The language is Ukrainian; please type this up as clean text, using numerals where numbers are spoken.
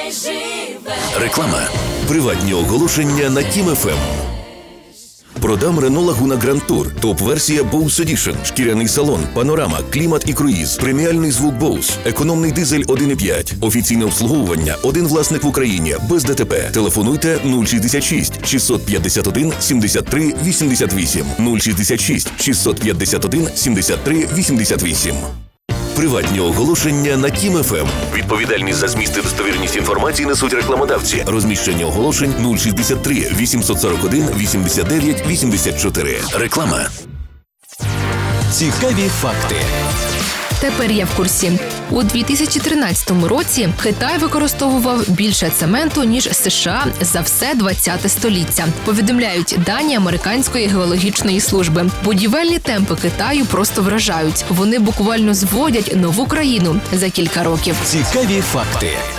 Реклама. Приватні оголошення на Кім ФМ. Продам Renault Laguna Grand Tour. Топ-версія Bose Edition. Шкіряний салон, панорама, клімат і круїз. Преміальний звук Bose. Економний дизель 1,5. Офіційне обслуговування. Один власник в Україні. Без ДТП. Телефонуйте 066 651 73 88. 066 651 73 88. Приватні оголошення на Кім ФМ. Відповідальність за зміст і достовірність інформації несуть рекламодавці. Розміщення оголошень 063 841 89 84. Реклама. Цікаві факти. Тепер я в курсі. У 2013 році Китай використовував більше цементу, ніж США за все 20-те століття. Повідомляють дані Американської геологічної служби. Будівельні темпи Китаю просто вражають. Вони буквально зводять нову країну за кілька років. Цікаві факти.